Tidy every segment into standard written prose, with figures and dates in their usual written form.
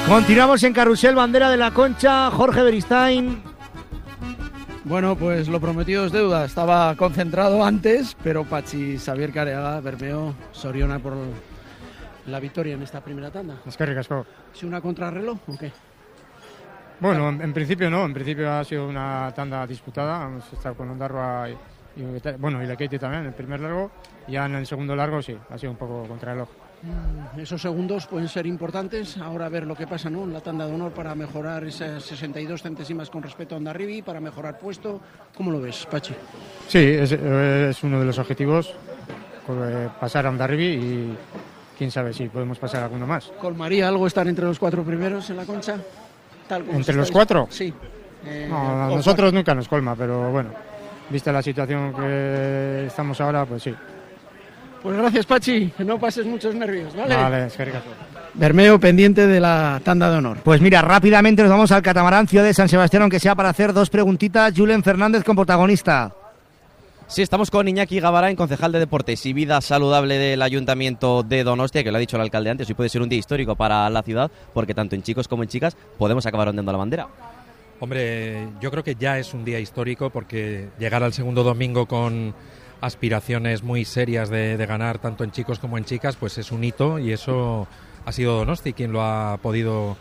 Continuamos en Carrusel, bandera de la Concha, Jorge Beristain. Bueno, pues lo prometido es deuda. Estaba concentrado antes, pero Pachi, Xavier Careaga, Bermeo, Soriona por la victoria en esta primera tanda. Es que ricasco. ¿Es una contrarreloj o qué? Bueno, en principio no. En principio ha sido una tanda disputada. Hemos estado con Ondarroa y la Keiti también en el primer largo. Ya en el segundo largo sí, ha sido un poco contrarreloj. Esos segundos pueden ser importantes. Ahora a ver lo que pasa, ¿no?, en la tanda de honor para mejorar esas 62 centésimas con respecto a Hondarribia, para mejorar puesto. ¿Cómo lo ves, Pachi? Sí, es uno de los objetivos, pasar a Hondarribia y quién sabe si podemos pasar alguno más. ¿Colmaría algo estar entre los 4 primeros en la Concha? ¿Entre los 4? Sí. No, a nosotros nunca nos colma, pero bueno, vista la situación que estamos ahora, pues sí. Pues gracias, Pachi, que no pases muchos nervios, ¿vale? Vale, es que ricasco. Bermeo pendiente de la tanda de honor. Pues mira, rápidamente nos vamos al catamarán Ciudad de San Sebastián, aunque sea para hacer 2 preguntitas. Julen Fernández con protagonista. Sí, estamos con Iñaki Gavarain, concejal de Deportes y Vida Saludable del Ayuntamiento de Donostia, que lo ha dicho el alcalde antes, hoy puede ser un día histórico para la ciudad, porque tanto en chicos como en chicas podemos acabar ondeando la bandera. Hombre, yo creo que ya es un día histórico, porque llegar al segundo domingo con aspiraciones muy serias de ganar tanto en chicos como en chicas, pues es un hito, y eso ha sido Donosti quien lo ha podido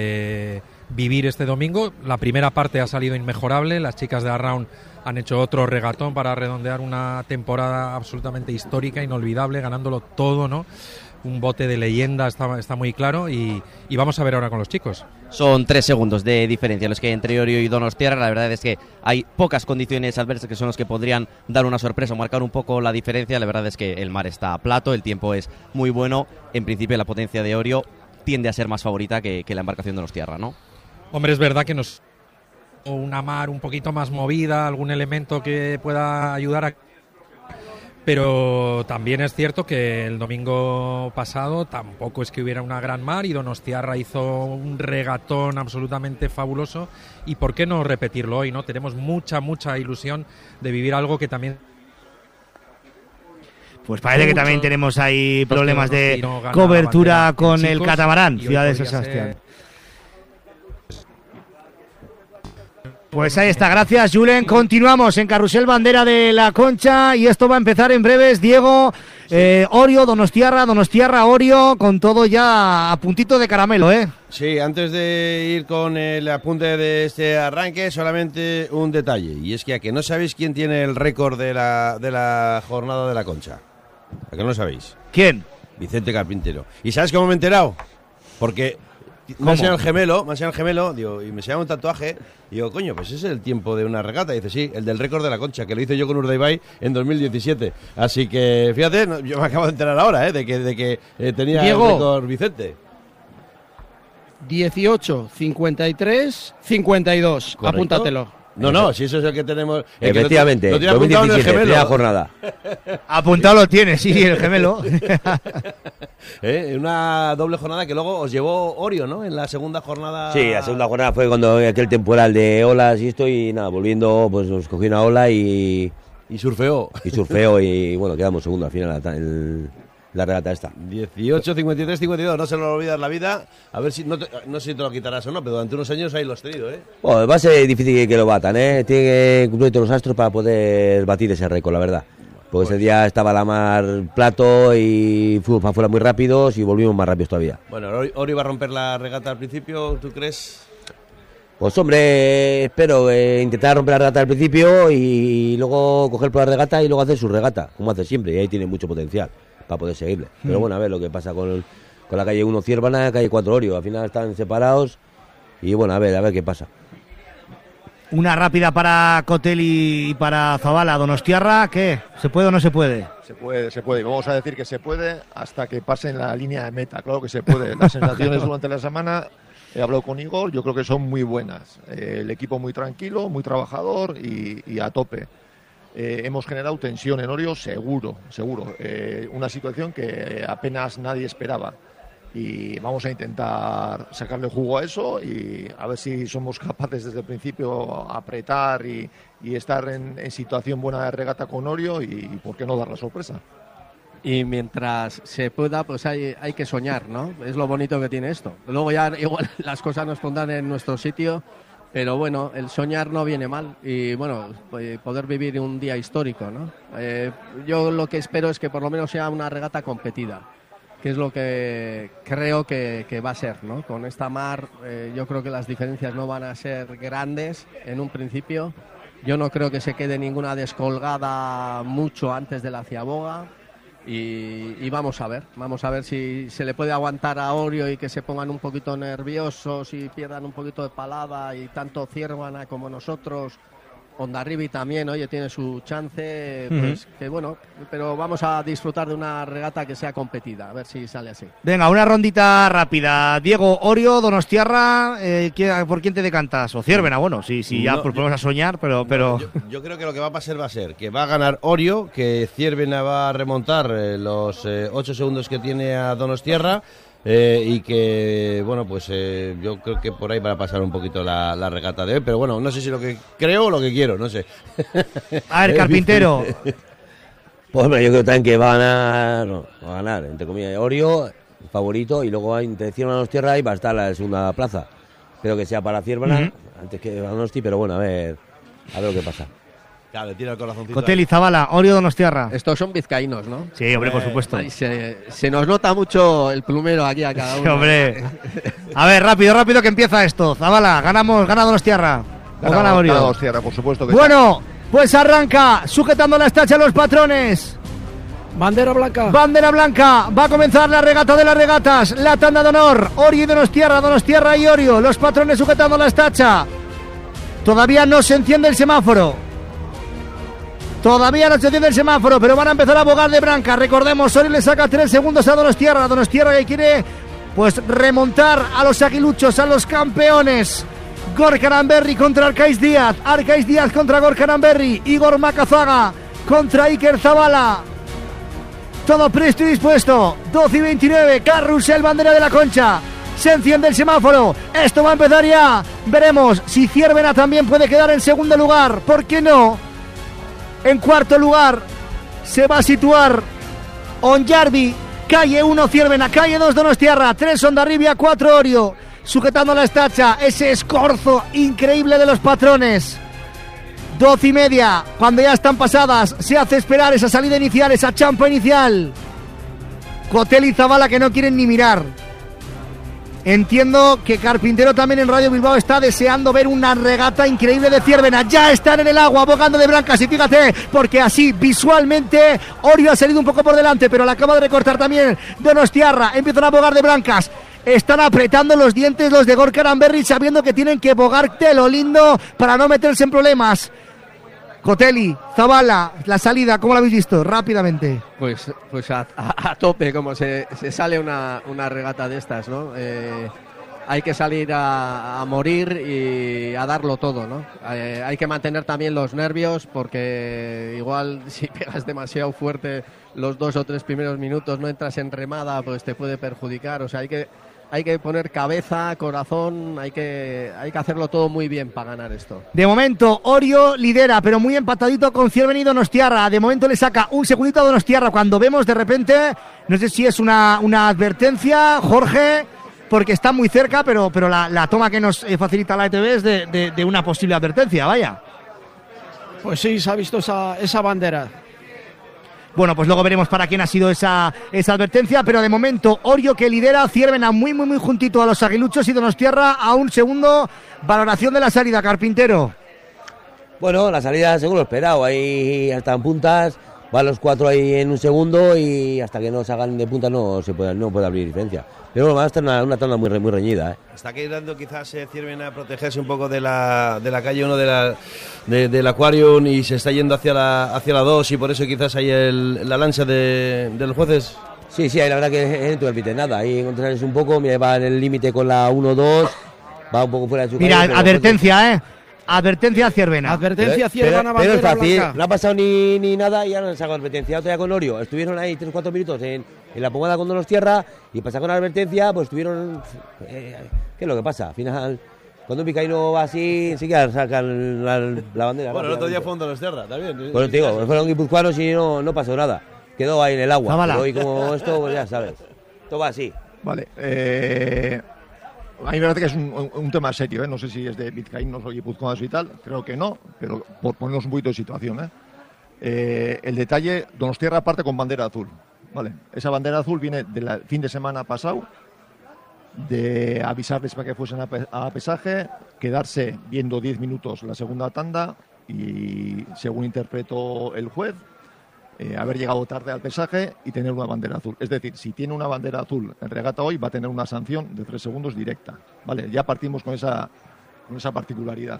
vivir este domingo. La primera parte ha salido inmejorable, las chicas de Arraun han hecho otro regatón para redondear una temporada absolutamente histórica, inolvidable, ganándolo todo, ¿no? Un bote de leyenda, está muy claro, y vamos a ver ahora con los chicos. Son 3 segundos de diferencia los que hay entre Orio y Donostiarra. La verdad es que hay pocas condiciones adversas que son los que podrían dar una sorpresa o marcar un poco la diferencia. La verdad es que el mar está a plato, el tiempo es muy bueno. En principio la potencia de Orio tiende a ser más favorita que la embarcación de Donostiarra, ¿no? Hombre, es verdad que una mar un poquito más movida, algún elemento que pueda ayudar a... Pero también es cierto que el domingo pasado tampoco es que hubiera una gran mar, y Donostiarra hizo un regatón absolutamente fabuloso, y ¿por qué no repetirlo hoy, no? Tenemos mucha ilusión de vivir algo que también... Pues parece que también tenemos ahí problemas de cobertura con el catamarán Ciudad de San Sebastián. Pues ahí está, gracias Julen. Continuamos en Carrusel, bandera de la Concha, y esto va a empezar en breves. Diego, Orio, Donostiarra, Orio, con todo ya a puntito de caramelo, ¿eh? Sí, antes de ir con el apunte de este arranque, solamente un detalle, y es que a que no sabéis quién tiene el récord de la jornada de la Concha. ¿A que no lo sabéis? ¿Quién? Vicente Carpintero. ¿Y sabes cómo me he enterado? Porque... Me ha enseñado el gemelo, digo, y me enseñaba un tatuaje, y digo, coño, pues ese es el tiempo de una regata. Y dice, sí, el del récord de la Concha, que lo hice yo con Urdaibai en 2017. Así que, fíjate, yo me acabo de enterar ahora, de que tenía Diego, el récord Vicente. 18, 53, 52. ¿Correcto? Apúntatelo. No, si eso es el que tenemos... Efectivamente, lo tiene apuntado en el gemelo. Primera jornada. Apuntado lo tiene, sí, el gemelo. Una doble jornada que luego os llevó Orio, ¿no? En la segunda jornada... Sí, la segunda jornada fue cuando aquel temporal de olas y esto, y nada, volviendo, pues nos cogió una ola y surfeó. Y bueno, quedamos segundo al final la regata esta. 18, 53, 52, no se lo olvidas la vida. A ver si, no sé si te lo quitarás o no, pero durante unos años ahí lo has tenido, ¿eh? Bueno, va a ser difícil que lo batan, ¿eh? Tiene que cumplir todos los astros para poder batir ese récord, la verdad. Porque ese día estaba la mar plato y fuimos para afuera muy rápidos y volvimos más rápidos todavía. Bueno, Ori va a romper la regata al principio, ¿tú crees? Pues hombre, espero intentar romper la regata al principio y luego coger por la regata y luego hacer su regata, como hace siempre, y ahí tiene mucho potencial para poder seguirle. Pero bueno, a ver lo que pasa con la calle 1 Ciervana, calle 4 Orio, al final están separados y bueno, a ver qué pasa. Una rápida para Cotelli y para Zabala. Donostiarra, ¿qué? ¿Se puede o no se puede? Se puede. Vamos a decir que se puede hasta que pasen la línea de meta. Claro que se puede. Las sensaciones durante la semana, he hablado con Igor, yo creo que son muy buenas. El equipo muy tranquilo, muy trabajador y a tope. Hemos generado tensión en Orio, seguro. Una situación que apenas nadie esperaba. Y vamos a intentar sacarle jugo a eso y a ver si somos capaces desde el principio apretar y estar en situación buena de regata con Orio y por qué no dar la sorpresa. y mientras se pueda, pues hay que soñar, ¿no? Es lo bonito que tiene esto. Luego ya igual las cosas nos pondrán en nuestro sitio, pero bueno, el soñar no viene mal y bueno, poder vivir un día histórico, ¿no? Yo lo que espero es que por lo menos sea una regata competida, que es lo que creo que va a ser, ¿no? Con esta mar yo creo que las diferencias no van a ser grandes en un principio. Yo no creo que se quede ninguna descolgada mucho antes de la ciaboga. Y vamos a ver si se le puede aguantar a Orio y que se pongan un poquito nerviosos y pierdan un poquito de palada, y tanto Ciervana como nosotros. Hondarribi también, oye, tiene su chance, pues que bueno, pero vamos a disfrutar de una regata que sea competida, a ver si sale así. Venga, una rondita rápida. Diego, Orio, Donostiarra, ¿por quién te decantas? O Ciervena, bueno, sí, ya pues podemos a soñar, pero... Yo creo que lo que va a ser que va a ganar Orio, que Ciervena va a remontar los 8 segundos que tiene a Donostiarra, y que, bueno, pues yo creo que por ahí va a pasar un poquito la regata de hoy, pero bueno, no sé si lo que creo o lo que quiero, no sé. A ver, Carpintero. Pues hombre, yo creo también que va a ganar, entre comillas, Orio, favorito, y luego entre Ciervana y Donostiarra y va a estar la segunda plaza. Espero que sea para Ciervana, antes que Donosti, pero bueno, a ver lo que pasa. Claro, le tira el corazoncito. Cotel y Zabala, Orio, Donostiarra. Estos son vizcaínos, ¿no? Sí, hombre, por supuesto. Se nos nota mucho el plumero aquí a cada uno. Sí, hombre. A ver, rápido que empieza esto. Zabala, gana Donostiarra. O gana Orio. Gana Donostiarra, por supuesto que bueno, pues arranca, sujetando la estacha a los patrones. Bandera blanca. Bandera blanca. Va a comenzar la regata de las regatas. La tanda de honor. Orio y Donostiarra y Orio. Los patrones sujetando la estacha. Todavía no se enciende el semáforo. Pero van a empezar a bogar de branca. Recordemos, Orio le saca 3 segundos a Donostiarra. Donostiarra que quiere pues remontar a los aguiluchos, a los campeones. Gorka Aranberri contra Arcaiz Díaz contra Gorka Aranberri. Igor Macazaga contra Iker Zabala. Todo presto y dispuesto. 12:29, Carrusel, bandera de la Concha. Se enciende el semáforo. Esto va a empezar ya. Veremos si Ciervena también puede quedar en segundo lugar. ¿Por qué no? En cuarto lugar se va a situar Onjarbi. Calle 1 Ciervena, calle 2 Donostiarra, 3 Hondarribia, 4 Orio. Sujetando la estacha, ese escorzo increíble de los patrones. 12:30, cuando ya están pasadas, se hace esperar esa salida inicial, esa champa inicial. Cotel y Zabala que no quieren ni mirar. Entiendo que Carpintero también en Radio Bilbao está deseando ver una regata increíble de Ciervena. Ya están en el agua, bogando de brancas, y fíjate, porque así visualmente Orio ha salido un poco por delante, pero la acaba de recortar también Donostiarra. Empiezan a bogar de brancas. Están apretando los dientes los de Gorka Aranberri, sabiendo que tienen que bogarte lo lindo para no meterse en problemas. Coteli, Zabala, la salida, ¿cómo la habéis visto? Rápidamente. Pues a tope, como se sale una regata de estas, ¿no? Hay que salir a morir y a darlo todo, ¿no? Hay que mantener también los nervios, porque igual si pegas demasiado fuerte los 2 o 3 primeros minutos, no entras en remada, pues te puede perjudicar. O sea, hay que poner cabeza, corazón, hay que hacerlo todo muy bien para ganar esto. De momento, Orio lidera, pero muy empatadito con Ciervena y Donostiarra. De momento le saca un segundito a Donostiarra. Cuando vemos de repente, no sé si es una advertencia, Jorge, porque está muy cerca, pero la toma que nos facilita la ETV es de una posible advertencia, vaya. Pues sí, se ha visto esa bandera. Bueno, pues luego veremos para quién ha sido esa advertencia, pero de momento Orio que lidera, Ciervena muy juntito a los aguiluchos y Donostiarra a un segundo. Valoración de la salida, Carpintero. Bueno, la salida según lo esperado, ahí están puntas, van los 4 ahí en un segundo y hasta que no se hagan de punta no puede abrir diferencia. Pero bueno, va a estar una tanda muy reñida, ¿eh? Está quedando quizás Ciervena a protegerse un poco de la calle 1 del Aquarium, y se está yendo hacia la 2, y por eso quizás hay la lancha de los jueces. Sí, ahí la verdad que no te permite nada, ahí encontrarles un poco, mira, va en el límite con la 1-2, va un poco fuera de su mira, carril, advertencia, Advertencia a Ciervena. Advertencia a Ciervena, pero es bandera fácil, blanca. no ha pasado ni nada y ya no han sacado advertencia. Otra ya con Orio, estuvieron ahí 3-4 minutos en la pomada con Donostiarra, y para sacar una advertencia, pues estuvieron... ¿qué es lo que pasa? Al final, cuando un picaíno va así, sí que sacan la bandera. Bueno, el otro día fue un Donostiarra también. Bueno, te digo, fueron guipuzcoanos y no pasó nada. quedó ahí en el agua. Zabala. Pero hoy como esto, pues ya sabes. Esto va así. Vale. A mí me parece que es un tema serio, ¿eh? No sé si es de vizcaínos o guipuzcoanos y tal, creo que no, pero por ponernos un poquito de situación, el detalle, Donostiarra parte con bandera azul, ¿vale? Esa bandera azul viene del fin de semana pasado, de avisarles para que fuesen a pesaje, quedarse viendo 10 minutos la segunda tanda y, según interpretó el juez, haber llegado tarde al pesaje y tener una bandera azul. Es decir, si tiene una bandera azul en regata hoy, va a tener una sanción de 3 segundos directa. Vale, ya partimos con esa particularidad.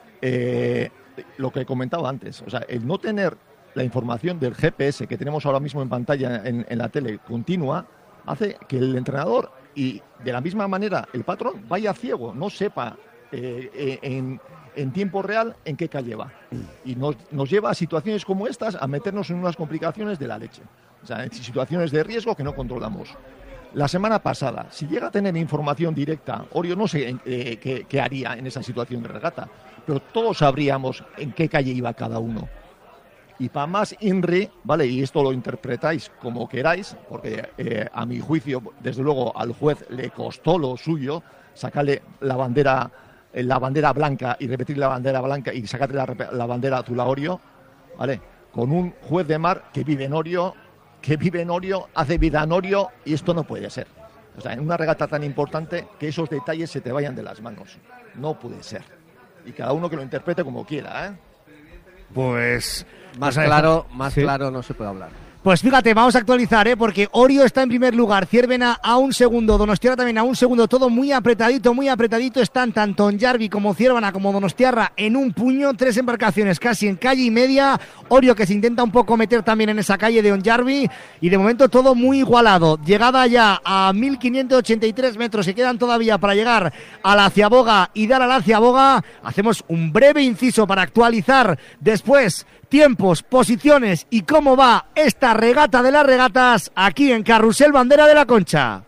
Lo que comentaba antes, o sea, el no tener la información del GPS que tenemos ahora mismo en pantalla en la tele continua, hace que el entrenador y de la misma manera el patrón vaya ciego, no sepa en tiempo real en qué calle va. Y nos lleva a situaciones como estas a meternos en unas complicaciones de la leche. O sea, en situaciones de riesgo que no controlamos. La semana pasada, si llega a tener información directa, Orio no sé qué haría en esa situación de regata, pero todos sabríamos en qué calle iba cada uno. Y para más INRI, ¿vale? Y esto lo interpretáis como queráis, porque a mi juicio, desde luego, al juez le costó lo suyo sacarle la bandera blanca y repetir la bandera blanca y sacarle la bandera azul a Orio, ¿vale? Con un juez de mar que vive en Orio, hace vida en Orio, y esto no puede ser. O sea, en una regata tan importante, que esos detalles se te vayan de las manos. No puede ser. Y cada uno que lo interprete como quiera, ¿eh? Pues... Más sí. claro no se puede hablar. Pues fíjate, vamos a actualizar, porque Orio está en primer lugar, Ciervena a un segundo, Donostiarra también a un segundo, todo muy apretadito, están tanto Onjarvi como Ciervena como Donostiarra en un puño, 3 embarcaciones casi en calle y media, Orio que se intenta un poco meter también en esa calle de Onjarvi, y de momento todo muy igualado, llegada ya a 1583 metros, se quedan todavía para llegar a la Ciaboga y dar a la Ciaboga. Hacemos un breve inciso para actualizar después tiempos, posiciones y cómo va esta regata de las regatas aquí en Carrusel Bandera de la Concha.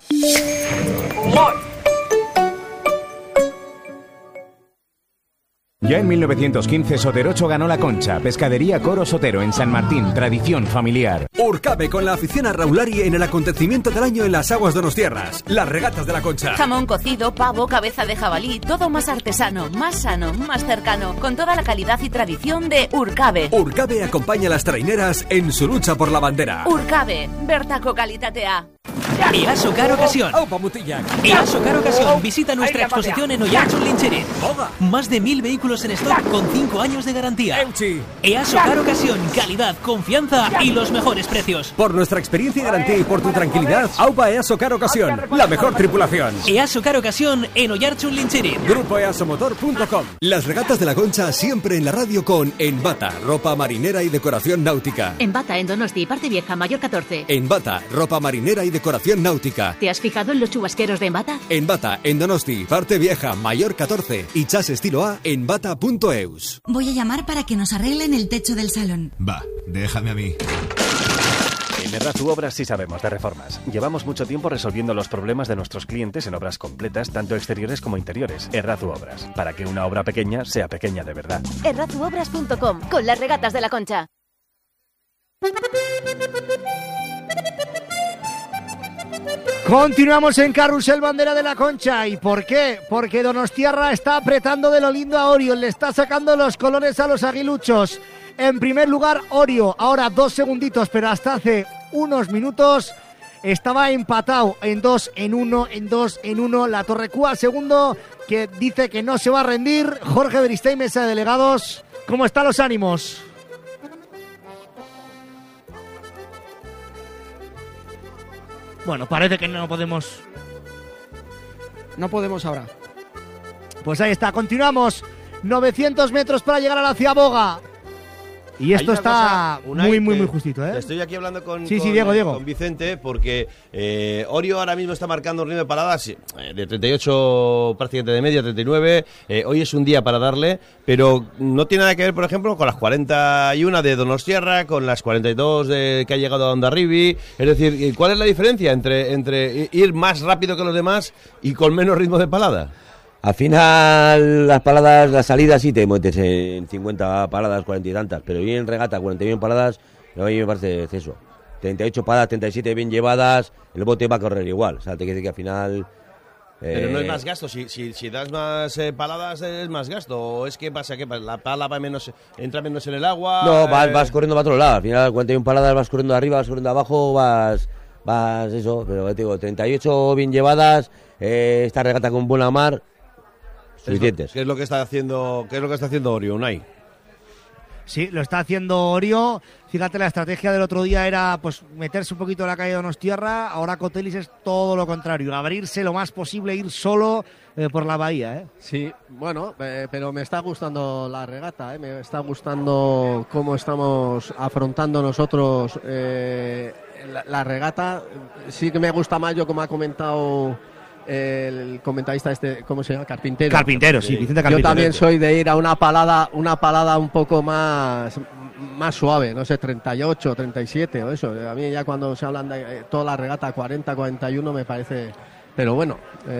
Ya en 1915 Soterocho ganó la Concha. Pescadería Coro Sotero en San Martín, tradición familiar. Urcabe con la afición a Raulari en el acontecimiento del año en las aguas donostiarras. Las regatas de la Concha. Jamón cocido, pavo, cabeza de jabalí, todo más artesano, más sano, más cercano, con toda la calidad y tradición de Urcabe. Urcabe acompaña a las traineras en su lucha por la bandera. Urcabe, bertako kalitatea. EASO Car Ocasión. ¡Aupa, Mutillak! EASO Car Ocasión. Visita nuestra exposición en Oiartzun Lintxerin. Más de 1000 vehículos en stock con 5 años de garantía. EASO Car Ocasión. Calidad, confianza y los mejores precios. Por nuestra experiencia y garantía y por tu tranquilidad, AUPA EASO Car Ocasión. La mejor tripulación. EASO Car Ocasión en Oiartzun Lintxerin. Grupo EASOmotor.com. Las regatas de la Concha siempre en la radio con Enbata, ropa marinera y decoración náutica. Enbata en Donosti, Parte Vieja, Mayor 14. Enbata, ropa marinera y decoración náutica. ¿Te has fijado en los chubasqueros de Enbata? Enbata en Donosti, Parte Vieja, Mayor 14 y chas estilo A en bata.eus. Voy a llamar para que nos arreglen el techo del salón. Va, déjame a mí. En Errazu Obras sí sabemos de reformas. Llevamos mucho tiempo resolviendo los problemas de nuestros clientes en obras completas, tanto exteriores como interiores. Errazu Obras, para que una obra pequeña sea pequeña de verdad. Errazuobras.com, con las regatas de la Concha. Continuamos en Carrusel Bandera de la Concha. ¿Y por qué? Porque Donostiarra está apretando de lo lindo a Orio, le está sacando los colores a los aguiluchos. En primer lugar Orio, ahora 2 segunditos, pero hasta hace unos minutos estaba empatado en 2 en 1, en 2 en 1. La Torrecúa segundo, que dice que no se va a rendir. Jorge Beristain, mesa de delegados, ¿cómo están los ánimos? Bueno, parece que no podemos. No podemos ahora. Pues ahí está, continuamos. 900 metros para llegar a la Ciaboga. Y esto está muy justito, ¿eh? Estoy aquí hablando con Diego. Con Vicente, porque Orio ahora mismo está marcando un ritmo de paradas de 38 prácticamente de media, 39. Hoy es un día para darle, pero no tiene nada que ver, por ejemplo, con las 41 de Donostiarra, con las 42 que ha llegado a Hondarribi. Es decir, ¿cuál es la diferencia entre ir más rápido que los demás y con menos ritmo de palada? Al final, las paradas, las salidas sí te metes en 50 paradas, 40 y tantas, pero bien en regata, 41 paradas, a mí me parece exceso. 38 paradas, 37 bien llevadas, el bote va a correr igual. O sea, te quiere decir que al final... Pero no es más gasto, si das más paladas es más gasto, o es que pasa, la pala va menos, entra menos en el agua. No, vas corriendo para otro lado, al final 41 paladas vas corriendo arriba, vas corriendo abajo, vas eso, pero te digo, 38 bien llevadas, esta regata con buena mar, suficientes. ¿Qué es lo que está haciendo Orio, Unai? Sí, lo está haciendo Orio. Fíjate, la estrategia del otro día era pues meterse un poquito en la calle de Donostiarra. Ahora Cotelis es todo lo contrario, abrirse lo más posible, ir solo por la bahía. Sí, bueno, pero me está gustando la regata, me está gustando cómo estamos afrontando nosotros la regata. Sí que me gusta más, yo como ha comentado el comentarista ¿cómo se llama? Carpintero, sí, Vicente Carpintero. Yo también soy de ir a una palada un poco más suave, no sé, 38, 37 o eso. A mí ya cuando se hablan de toda la regata 40, 41 me parece, pero bueno,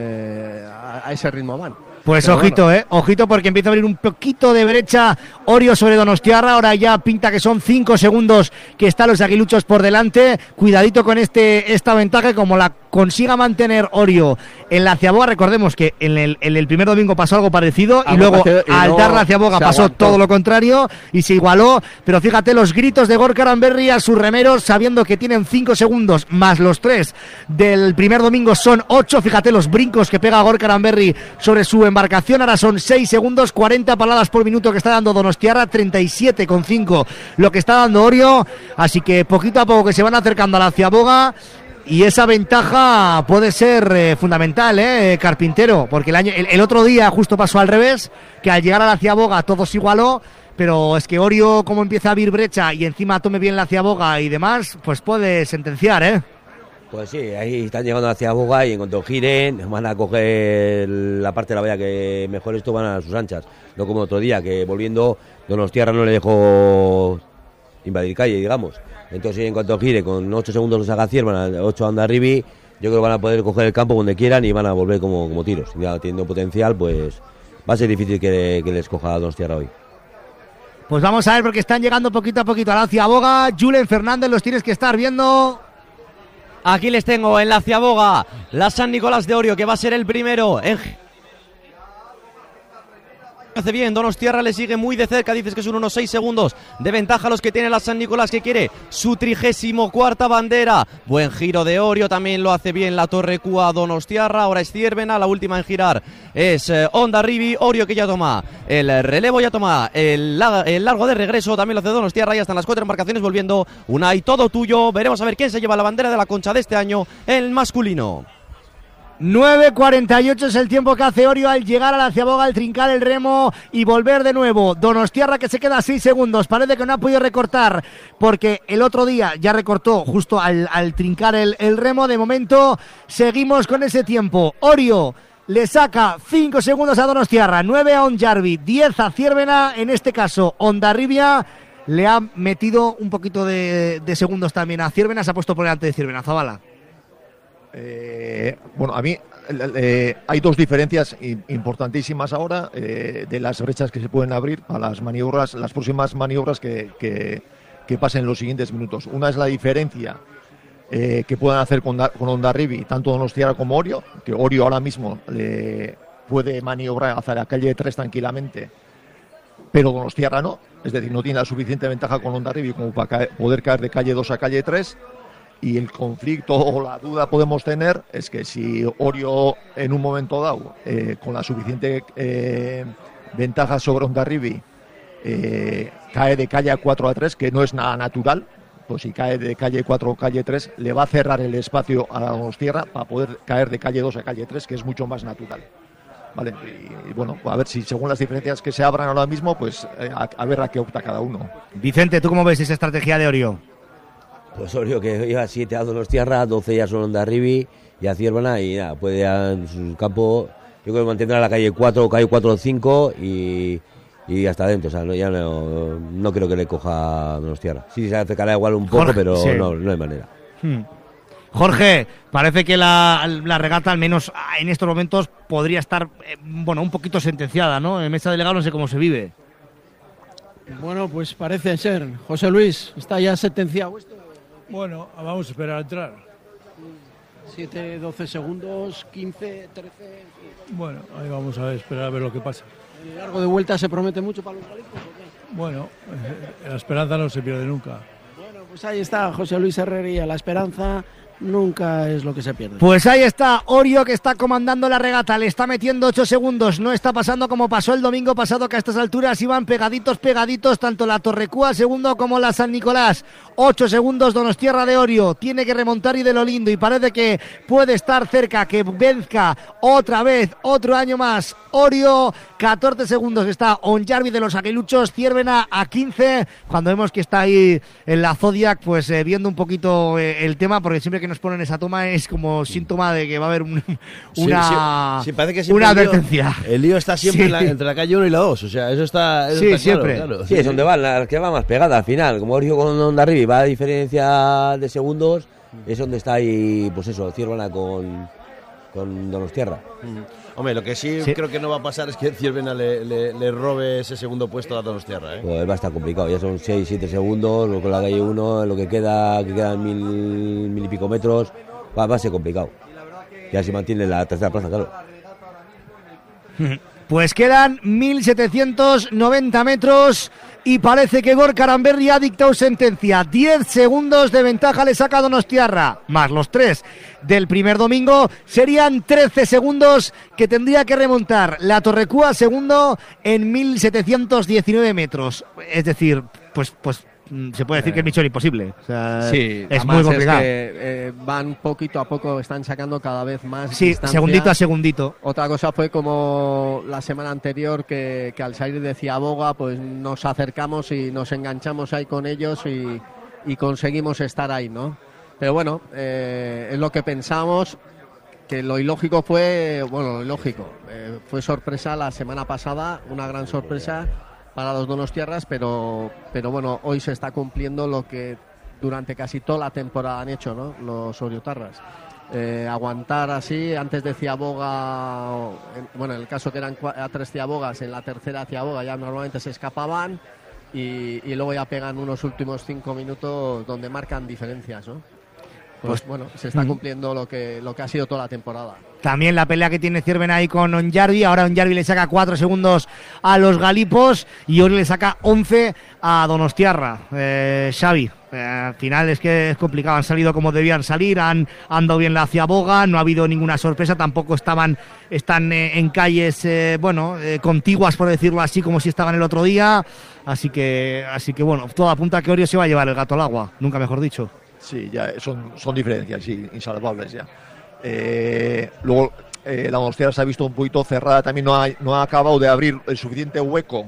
a ese ritmo van. Pues pero ojito, bueno. Ojito, porque empieza a abrir un poquito de brecha Orio sobre Donostiarra. Ahora ya pinta que son 5 segundos que están los aguiluchos por delante. Cuidadito con esta ventaja, como la consiga mantener Orio en la Ciaboga. Recordemos que en el primer domingo pasó algo parecido y luego al dar la Ciaboga pasó todo lo contrario y se igualó. Pero fíjate los gritos de Gorka Aranberri a sus remeros, sabiendo que tienen 5 segundos más los 3 del primer domingo son 8. Fíjate los brincos que pega Gorka Aranberri sobre su embarcación. Ahora son 6 segundos, 40 paladas por minuto que está dando Donostiarra, 37,5 lo que está dando Orio. Así que poquito a poco que se van acercando a la Ciaboga. Y esa ventaja puede ser fundamental, Carpintero, porque el otro día justo pasó al revés, que al llegar a la Ciaboga todo se igualó, pero es que Orio, como empieza a abrir brecha y encima tome bien la Ciaboga y demás, pues puede sentenciar, Pues sí, ahí están llegando a la Ciaboga y en cuanto giren van a coger la parte de la bahía que mejor esto van a sus anchas. No como otro día, que volviendo Donostiarra no le dejó invadir calle, digamos. Entonces en cuanto gire con 8 segundos los haga Ciervena, 8 anda Rivi, yo creo que van a poder coger el campo donde quieran y van a volver como tiros. Ya teniendo potencial, pues va a ser difícil que les coja a Donostiarra hoy. Pues vamos a ver, porque están llegando poquito a poquito a la Ciaboga. Julen Fernández, los tienes que estar viendo. Aquí les tengo en la Ciaboga, la San Nicolás de Orio, que va a ser el primero hace bien, Donostiarra le sigue muy de cerca, dices que son unos 6 segundos de ventaja los que tiene la San Nicolás, que quiere su 34ª bandera. Buen giro de Orio, también lo hace bien la Torre Cúa Donostiarra. Ahora es Ciervena, la última en girar es Hondarribia. Orio que ya toma el relevo, ya toma el largo de regreso, también lo hace Donostiarra. Ya están las 4 embarcaciones volviendo. Unai, todo tuyo. Veremos a ver quién se lleva la bandera de la Concha de este año, el masculino. 9.48 es el tiempo que hace Orio al llegar a la Ciaboga, al trincar el remo y volver de nuevo. Donostiarra que se queda 6 segundos, parece que no ha podido recortar porque el otro día ya recortó justo al trincar el remo. De momento seguimos con ese tiempo. Orio le saca 5 segundos a Donostiarra, 9 a Onjarvi, 10 a Ciervena. En este caso Hondarribia le ha metido un poquito de segundos también a Ciervena, se ha puesto por delante de Ciervena. Zabala. Bueno, a mí hay 2 diferencias importantísimas ahora de las brechas que se pueden abrir a las maniobras, las próximas maniobras que pasen en los siguientes minutos. Una es la diferencia que puedan hacer con Hondarribia, tanto Donostiarra como Orio, que Orio ahora mismo puede maniobrar hacia la calle 3 tranquilamente, pero Donostiarra no, es decir, no tiene la suficiente ventaja con Hondarribia como para poder caer de calle 2 a calle 3. Y el conflicto o la duda podemos tener es que si Orio en un momento dado, con la suficiente ventaja sobre Hondarribia, cae de calle 4 a 3, que no es nada natural, pues si cae de calle 4 a calle 3, le va a cerrar el espacio a Donostiarra para poder caer de calle 2 a calle 3, que es mucho más natural. Vale, y bueno, a ver si según las diferencias que se abran ahora mismo, pues a ver a qué opta cada uno. Vicente, ¿tú cómo ves esa estrategia de Orio? Pues Orio que lleva 7 a Donostiarra, 12 ya son Hondarribia y a Ciervena, y nada, puede ya en su campo, yo creo que mantendrá la calle 4, calle 4 o 5 y hasta adentro. O sea, ya no creo que le coja a Donostiarra. Sí, se acercará igual un poco, Jorge, pero sí. no hay manera. Jorge, parece que la regata, al menos en estos momentos, podría estar un poquito sentenciada, ¿no? En mesa delegada no sé cómo se vive. Bueno, pues parece ser. José Luis, ¿está ya sentenciado esto? Bueno, vamos a esperar a entrar. 7, 12 segundos, 15, 13... Bueno, ahí vamos a esperar a ver lo que pasa. ¿El largo de vuelta se promete mucho para los galipos o qué? Bueno, la esperanza no se pierde nunca. Bueno, pues ahí está José Luis Herrería, la esperanza nunca es lo que se pierde. Pues ahí está Orio, que está comandando la regata, le está metiendo 8 segundos, no está pasando como pasó el domingo pasado, que a estas alturas iban pegaditos, tanto la Torrecúa segundo como la San Nicolás. 8 segundos Donostierra de Orio, tiene que remontar y de lo lindo, y parece que puede estar cerca, que venzca otra vez, otro año más Orio. 14 segundos está Onjarvi de los Aguiluchos, Ciervena a 15, cuando vemos que está ahí en la Zodiac, pues viendo un poquito el tema, porque siempre que nos ponen esa toma es como síntoma de que va a haber una advertencia. El lío está siempre entre la calle 1 y la 2, o sea, eso está siempre. Claro. Sí, es donde van, las que van más pegadas al final. Como Orio con Ondarribi va a diferencia de segundos, es donde está ahí, pues eso, Ciervena con Donostierra. Hombre, lo que sí creo que no va a pasar es que Ciervena le robe ese segundo puesto a Donostierra, ¿eh? Pues va a estar complicado, ya son 6-7 segundos, lo con la calle 1, lo que quedan mil y pico metros, va a ser complicado. Ya se mantiene la tercera plaza, claro. Pues quedan 1.790 metros y parece que Gorka Aranberri ha dictado sentencia. 10 segundos de ventaja le saca Donostiarra, más los 3 del primer domingo. Serían 13 segundos que tendría que remontar la Torrecúa segundo en 1.719 metros. Es decir, pues se puede decir que es misión imposible. O sea, sí, es muy complicado. Es que, van poquito a poco, están sacando cada vez más. Sí, distancia. segundito a segundito. Otra cosa fue como la semana anterior que al salir de Ciaboga, pues nos acercamos y nos enganchamos ahí con ellos y conseguimos estar ahí, ¿no? Pero bueno, es lo que pensamos. Que lo ilógico fue, fue sorpresa la semana pasada, una gran sorpresa para los donostiarras, pero bueno, hoy se está cumpliendo lo que durante casi toda la temporada han hecho, ¿no? Los oriotarras. Aguantar así, antes de Ciaboga, en el caso que eran 3 Ciabogas, en la tercera Ciaboga ya normalmente se escapaban y luego ya pegan unos últimos 5 minutos donde marcan diferencias, ¿no? Pues bueno, se está cumpliendo lo que ha sido toda la temporada. También la pelea que tiene Ciervena ahí con Onjarvi. Ahora Onjarvi le saca 4 segundos a los galipos y Orio le saca 11 a Donostiarra. Xavi, al final es que es complicado. Han salido como debían salir, han dado bien la Ciaboga, no ha habido ninguna sorpresa, tampoco están en calles contiguas, por decirlo así, como si estaban el otro día. Así que bueno, todo apunta a que Orio se va a llevar el gato al agua, nunca mejor dicho. Sí, ya son diferencias insalvables ya. Luego la Donostiarra se ha visto un poquito cerrada, también no ha acabado de abrir el suficiente hueco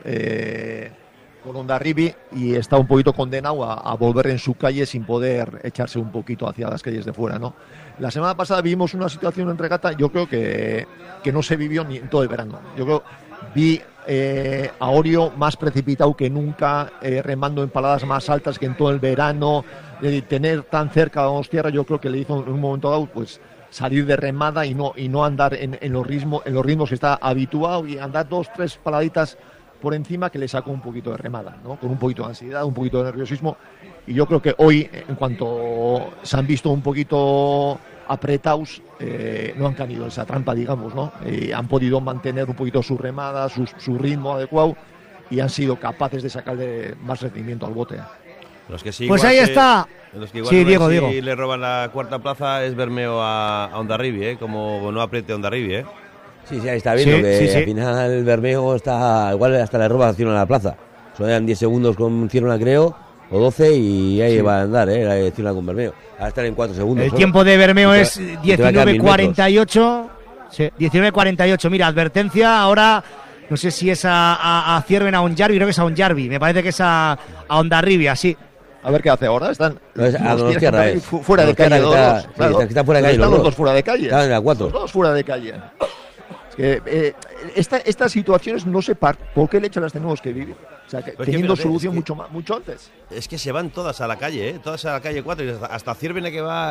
con Ondarribi y está un poquito condenado a volver en su calle sin poder echarse un poquito hacia las calles de fuera, ¿no? La semana pasada vimos una situación en regata, yo creo que no se vivió ni en todo el verano. Yo creo vi a Orio más precipitado que nunca, remando en paladas más altas que en todo el verano. De tener tan cerca a Donostiarra, yo creo que le hizo en un momento dado pues salir de remada y no andar en los ritmos que está habituado y andar 2-3 paladitas por encima, que le sacó un poquito de remada, ¿no? Con un poquito de ansiedad, un poquito de nerviosismo, y yo creo que hoy, en cuanto se han visto un poquito apretados, no han caído esa trampa, digamos, ¿no? Han podido mantener un poquito su remada, su ritmo adecuado, y han sido capaces de sacarle más rendimiento al bote. Los que sí, pues ahí está. Los que igual Diego. Le roban la cuarta plaza es Bermeo a Ondarribi, como no apriete Ondarribi, Sí, ahí está viendo que al final Bermeo está igual, hasta le roba Ciervena a la plaza. Solo eran 10 segundos con Ciervena, creo, o 12, y ahí va a andar, la Ciervena con Bermeo. Ahora están en 4 segundos. El tiempo de Bermeo es 19:48. Sí, 19:48. Mira, advertencia ahora. No sé si es a Ciervena, a Onjarvi, creo que es a Onjarvi. Me parece que es a Ondarribi, así. A ver qué hace ahora. Están a Donostiarra, fuera de calle. Están fuera de calle. Están los dos fuera de calle. Están en la 4. Los dos fuera de calle. Es que estas situaciones no sé por qué le echan las tenemos que vivir. O sea, teniendo solución mucho antes. Es que se van todas a la calle, todas a la calle 4, y hasta Ciervena que va